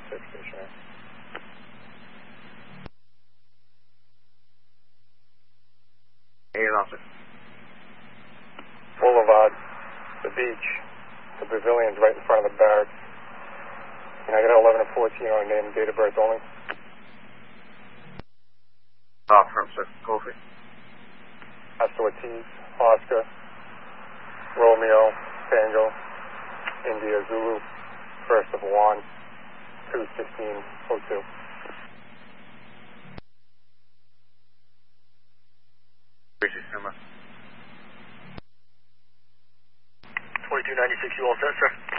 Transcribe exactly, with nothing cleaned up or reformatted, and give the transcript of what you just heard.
six stationary. Eight officer. Boulevard, the beach, the pavilion's right in front of the barracks. Can I get eleven and fourteen on name and date of birth only? Officer, Kofi. Oscar Ortiz, Oscar, Romeo, Tango, India, Zulu, first of one, two sixteen oh two. Number. twenty-two ninety-six, you all set, sir?